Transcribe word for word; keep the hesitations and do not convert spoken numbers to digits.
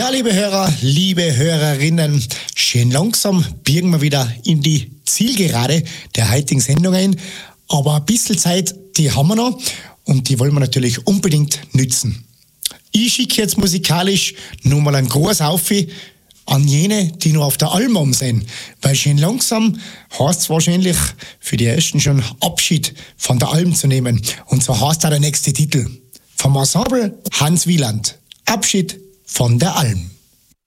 Ja, liebe Hörer, liebe Hörerinnen, schön langsam biegen wir wieder in die Zielgerade der heutigen Sendung ein. Aber ein bisschen Zeit, die haben wir noch und die wollen wir natürlich unbedingt nützen. Ich schicke jetzt musikalisch nur mal einen großen Auffi an jene, die noch auf der Alm sind. Weil schön langsam heißt es wahrscheinlich für die Ersten schon Abschied von der Alm zu nehmen. Und so heißt auch der nächste Titel. Vom Ensemble Hans Wieland. Abschied von der Alm.